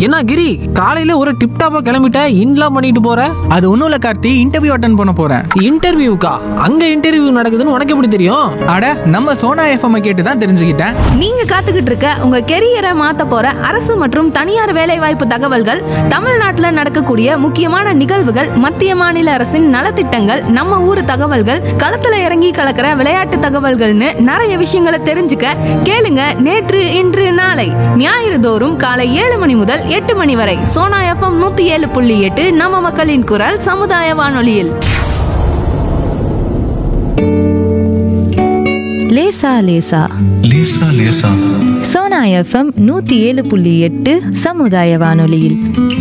என்ன கிரி, காலையில ஒரு டிப் டாப்பா கிளம்பிட்ட, இன்லாம் பண்ணிட்டு போற? அது ஒன்றும் இல்லை கார்த்தி, இன்டர்வியூ அட்டன் பண்ண போகிறேன். இன்டர்வியூக்கா? அங்க இன்டர்வியூ நடக்குதுன்னு உனக்கு எப்படி தெரியும்? அட, நம்ம சோனா எஃப்எம் கேட்டு தான் தெரிஞ்சுக்கிட்டேன். நீங்க காத்துக்கிட்டு இருக்க உங்க கெரியரை மாத்த போற அரசு மற்றும் தனியார் வேலைவாய்ப்பு தகவல்கள், தமிழ்நாட்டுல நடக்கக்கூடிய முக்கியமான நிகழ்வுகள், மத்திய மாநில அரசின் நலத்திட்டங்கள், நம்ம ஊர் தகவல்கள், களத்துல இறங்கி கலக்கிற விளையாட்டு தகவல்கள்னு நிறைய விஷயங்களை தெரிஞ்சுக்க கேளுங்க நேற்று இன்று நாளை ஞாயிறு தோறும் காலை 7 மணி முதல் 8 மணி வரை சோனா எஃப்எம் 107.8 நம்ம மக்களின் குரல் சமுதாய வானொலியில். லேசா லேசா லேசா லேசா சோனா எஃப்எம் 107.8 சமுதாய வானொலியில்.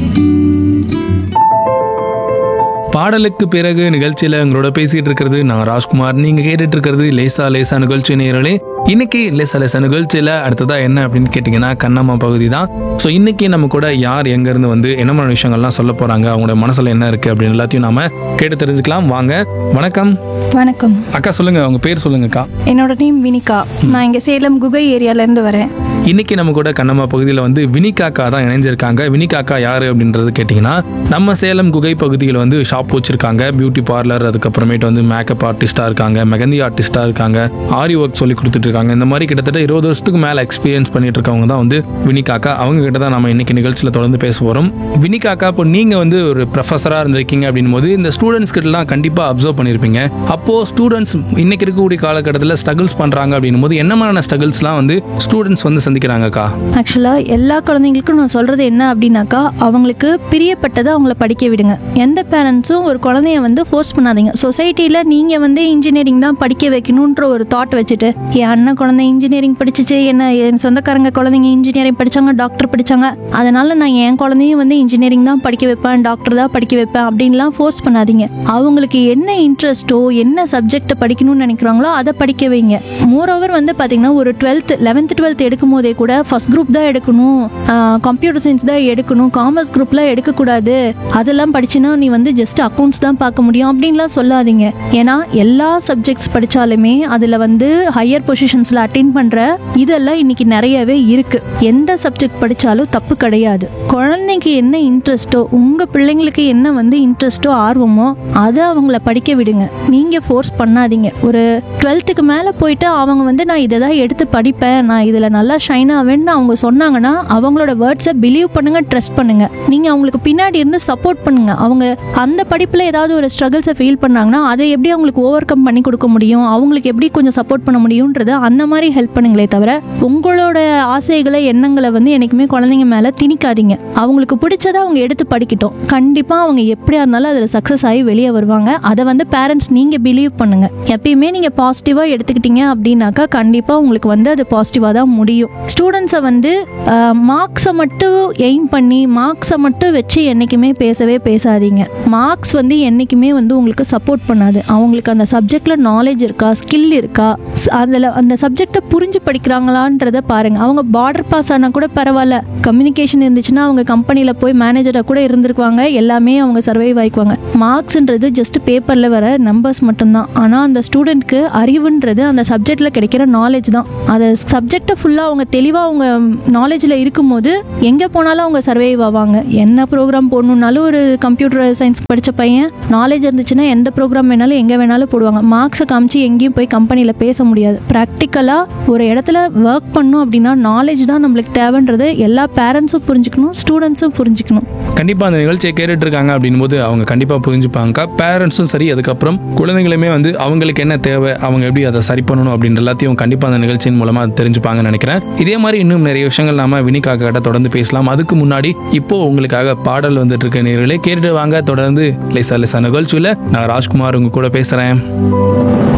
பாடலுக்கு பிறகு நிகழ்ச்சியில் உங்களோட பேசிட்டு இருக்கிறது நான் ராஜ்குமார். நீங்க கேட்டுட்டு இருக்கிறது லேசா லேசா நிகழ்ச்சி நேயர்களே. இன்னைக்கு லேசா லேசா நிகழ்ச்சியில அடுத்ததா என்ன அப்படின்னு கேட்டீங்கன்னா கண்ணம்மா பகுதி தான். ஸோ இன்னைக்கு நம்ம கூட யார் எங்க இருந்து வந்து என்ன மாதிரி விஷயங்கள்லாம் சொல்ல போறாங்க, அவங்களோட மனசுல என்ன இருக்கு அப்படின்னு எல்லாத்தையும் நாம கேட்டு தெரிஞ்சுக்கலாம். வாங்க. வணக்கம். வணக்கம் அக்கா, சொல்லுங்க, உங்க பேர் சொல்லுங்கக்கா. என்னோட நேம் வினிகா. நான் இங்கே சேலம் குகை ஏரியாலேருந்து வரேன். இன்னைக்கு நம்ம கூட கண்ணம்மா பகுதியில் வந்து வினிகாக்கா தான் இணைஞ்சிருக்காங்க. வினிகாக்கா யாரு அப்படின்றது கேட்டிங்கன்னா, நம்ம சேலம் குகை பகுதியில் வந்து ஷாப் வச்சிருக்காங்க, பியூட்டி பார்லர், அதுக்கப்புறமேட்டு வந்து மேக்கப் ஆர்டிஸ்டாக இருக்காங்க, மெகந்தி ஆர்டிஸ்டாக இருக்காங்க, ஆரி ஒர்க் சொல்லி கொடுத்துட்டு இருக்காங்க. இந்த மாதிரி கிட்டத்தட்ட 20 வருஷத்துக்கு மேலே எக்ஸ்பீரியன்ஸ் பண்ணிட்டு இருக்கவங்க தான் வந்து வினிகாக்கா. அவங்க கிட்ட தான் நம்ம இன்னைக்கு நிகழ்ச்சியில் தொடர்ந்து பேச போகிறோம். வினிகாக்கா, இப்போ நீங்கள் வந்து ஒரு ப்ரொஃபஸராக இருந்திருக்கீங்க அப்படின் போது இந்த ஸ்டூடெண்ட்ஸ் கிட்டலாம் கண்டிப்பாக அப்சர்வ் பண்ணியிருப்பீங்க. அப்போது ஸ்டூடெண்ட்ஸ் இன்னைக்கு இருக்கக்கூடிய காலகட்டத்தில் ஸ்ட்ரகிள்ஸ் பண்ணுறாங்க அப்படின்னும் போது என்ன மாதிரியான ஸ்ட்ரகிள்ஸ்லாம் வந்து ஸ்டூடெண்ட்ஸ் வந்து சந்திக்கிறாங்கக்கா? ஆக்சுவலாக எல்லா குழந்தைங்களுக்கும் நான் சொல்கிறது என்ன அப்படின்னாக்கா, அவங்களுக்கு பிரியப்பட்டதை அவங்கள படிக்க விடுங்க. எந்த பேரண்ட்ஸும் ஒரு குழந்தைய வந்து ஃபோர்ஸ் பண்ணாதீங்க. சொசைட்டியில் நீங்கள் வந்து இன்ஜினியரிங் தான் படிக்க வைக்கணுன்ற ஒரு தாட் வச்சுட்டு, என் அண்ணன் குழந்தை இன்ஜினியரிங் படிச்சிச்சு, என் சொந்தக்காரங்க குழந்தைங்க இன்ஜினியரிங் படித்தாங்க, டாக்டர் படித்தாங்க, அதனால் நான் என் குழந்தையும் வந்து இன்ஜினியரிங் தான் படிக்க வைப்பேன், டாக்டர் தான் படிக்க வைப்பேன் அப்படின்லாம் ஃபோர்ஸ் பண்ணாதீங்க. அவங்களுக்கு என்ன இன்ட்ரெஸ்ட்டோ, என்ன சப்ஜெக்டை படிக்கணும்னு நினைக்கிறாங்களோ அதை படிக்க வைங்க. மோரோவர் வந்து பார்த்தீங்கன்னா, ஒரு 11th 12th எடுக்கும் போதே கூட ஃபர்ஸ்ட் குரூப் தான் எடுக்கணும், கம்ப்யூட்டர் சயின்ஸ் தான் எடுக்கணும், காமர்ஸ் குரூப்லாம் எடுக்கக்கூடாது, அதெல்லாம் படிச்சுன்னா நீ வந்து ஜஸ்ட் அக்கௌண்ட்ஸ் தான் பார்க்க முடியும் அப்படின்லாம் சொல்லாதீங்க. ஏன்னா எல்லா சப்ஜெக்ட்ஸ் படித்தாலுமே அதில் வந்து ஹையர் பொசிஷன்ஸில் அட்டெண்ட் பண்ணுற இதெல்லாம் இன்னைக்கு நிறையவே இருக்கு. எந்த சப்ஜெக்ட் படித்தாலும் தப்பு கிடையாது. குழந்தைக்கு என்ன இன்ட்ரெஸ்ட்டோ, உங்கள் பிள்ளைங்களுக்கு என்ன வந்து இன்ட்ரெஸ்ட்டோ ஆர்வமோ அதை அவங்கள படிக்க விடுங்க. நீங்கள் ஃபோர்ஸ் பண்ணாதீங்க. ஒரு 12th மேலே போயிட்டு அவங்க வந்து நான் இதை தான் எடுத்து படிப்பேன், நான் இதில் நல்லா ஷைன் ஆவேன்னு அவங்க சொன்னாங்கன்னா அவங்களோட வேர்ட்ஸை பிலீவ் பண்ணுங்க, ட்ரஸ்ட் பண்ணுங்க. நீங்கள் அவங்களுக்கு பின்னாடி இருந்து சப்போர்ட் பண்ணுங்க. அவங்க அந்த படிப்பில் ஏதாவது ஒரு ஸ்ட்ரகிள்ஸை ஃபீல் பண்ணாங்கன்னா அதை எப்படி அவங்களுக்கு ஓவர் கம் பண்ணி கொடுக்க முடியும், அவங்களுக்கு எப்படி கொஞ்சம் சப்போர்ட் பண்ண முடியும்ன்றத அந்த மாதிரி ஹெல்ப் பண்ணுங்களே தவிர உங்களோட ஆசைகளை எண்ணங்களை வந்து என்றைக்குமே குழந்தைங்க மேலே திணிக்காதீங்க. அவங்களுக்கு பிடிச்சதை அவங்க எடுத்து படிக்கட்டும். கண்டிப்பாக அவங்க எப்படியா இருந்தாலும் அதில் சக்ஸஸ் ஆகி வெளியே வருவாங்க. அதை வந்து பேரண்ட்ஸ் நீங்கள் பிலீவ் பண்ணுங்க. எப்பயுமே நீங்கள் பாசிட்டிவாக எடுத்துக்கிட்டீங்க அப்படின்னாக்கா கண்டிப்பாக உங்களுக்கு வந்து அது பாசிட்டிவாக தான் முடியும். ஸ்டூடெண்ட்ஸை வந்து மார்க்ஸை மட்டும் எய்ம் பண்ணி மார்க்ஸை மட்டும் வச்சு என்றைக்குமே பேசவே பேசாதீங்க. மார்க்ஸ் வந்து என்றைக்குமே வந்து உங்களுக்கு சப்போர்ட் பண்ணாது. அவங்களுக்கு அந்த சப்ஜெக்டில் நாலேஜ் இருக்கா, ஸ்கில் இருக்கா, அதில் அந்த சப்ஜெக்டை புரிஞ்சு படிக்கிறாங்களான்றதை பாருங்கள். அவங்க பார்டர் பாஸ் ஆனால் கூட பரவாயில்ல, கம்யூனிகேஷன் இருந்துச்சுன்னா அவங்க கம்பெனியில் போய் மேனேஜராக கூட இருந்திருக்குவாங்க, எல்லாமே அவங்க சர்வைவ் ஆகிக்குவாங்க. மார்க்ஸ்ன்றது ஜஸ்ட் பேப்பரில் வர நம்பர்ஸ் மட்டும்தான். ஆனால் அந்த ஸ்டூடெண்ட்க்கு அறிவுன்றது அந்த சப்ஜெக்டில் கிடைக்கிற நாலேஜ் தான். அந்த சப்ஜெக்டை ஃபுல்லாக அவங்க தெளிவாக அவங்க நாலேஜில் இருக்கும்போது எங்கே போனாலும் அவங்க சர்வைவ் ஆவாங்க. என்ன ப்ரோக்ராம் போடணுன்னாலும் ஒரு கம்ப்யூட்டர் சயின்ஸ் படித்த பையன் நாலேஜ் இருந்துச்சுன்னா எந்த ப்ரோக்ராம் வேணாலும் எங்கே வேணாலும் போடுவாங்க. மார்க்ஸை காமிச்சு எங்கேயும் போய் கம்பெனியில் பேச முடியாது. ப்ராக்டிக்கலாக ஒரு இடத்துல ஒர்க் பண்ணணும் அப்படின்னா நாலேஜ் தான் நம்மளுக்கு தேவைன்றது எல்லா பேரண்ட்ஸும் புரிஞ்சுக்கணும், ஸ்டூடெண்ட்ஸும் புரிஞ்சுக்கணும். கண்டிப்பாக அந்த நிகழ்ச்சியை கேட்டுட்டு இருக்காங்க அப்படின் போது அவங்க கண்டிப்பாக புரிஞ்சுப்பாங்க. பேரண்ட்ஸும் சரி, அதுக்கப்புறம் குழந்தைங்களுமே வந்து அவங்களுக்கு என்ன தேவை, அவங்க எப்படி அதை சரி பண்ணணும் அப்படின்ற எல்லாத்தையும் கண்டிப்பாக அந்த நிகழ்ச்சியின் மூலமாக தெரிஞ்சுப்பாங்கன்னு நினைக்கிறேன். இதே மாதிரி இன்னும் நிறைய விஷயங்கள் நாம வினிகாக்கா கிட்ட தொடர்ந்து பேசலாம். அதுக்கு முன்னாடி இப்போ உங்களுக்காக பாடல் வந்துட்டு இருக்க நேயர்களே கேட்டுட்டு வாங்க. தொடர்ந்து லேசா லேசா நிகழ்ச்சியில் நான் ராஜ்குமார் உங்க கூட பேசுறேன்.